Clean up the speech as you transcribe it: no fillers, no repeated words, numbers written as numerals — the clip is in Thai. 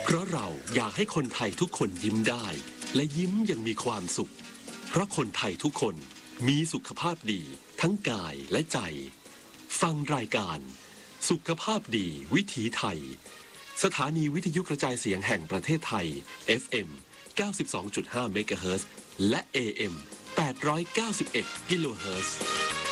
เพราะเราอยากให้คนไทยทุกคนยิ้มได้และยิ้มอย่างมีความสุขเพราะคนไทยทุกคนมีสุขภาพดีทั้งกายและใจฟังรายการสุขภาพดีวิถีไทยสถานีวิทยุกระจายเสียงแห่งประเทศไทย FM 92.5 เมกะเฮิรตซ์และ AM 891 กิโลเฮิรตซ์